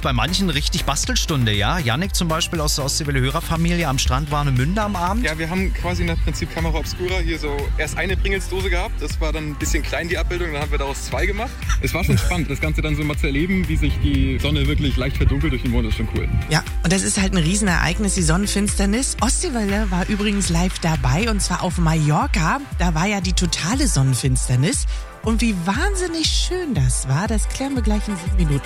ist bei manchen richtig Bastelstunde, ja? Yannick zum Beispiel aus der Ostseewelle Hörerfamilie am Strand Warnemünde am Abend. Ja, wir haben quasi nach Prinzip Kamera Obscura hier so erst eine Pringles-Dose gehabt. Das war dann ein bisschen klein, die Abbildung. Dann haben wir daraus 2 gemacht. Es war schon spannend, das Ganze dann so mal zu erleben, wie sich die Sonne wirklich leicht verdunkelt durch den Mond. Das ist schon cool. Ja, und das ist halt ein Riesenereignis, die Sonnenfinsternis. Ostseewelle war übrigens live dabei und zwar auf Mallorca. Da war ja die totale Sonnenfinsternis. Und wie wahnsinnig schön das war, das klären wir gleich in 7 Minuten.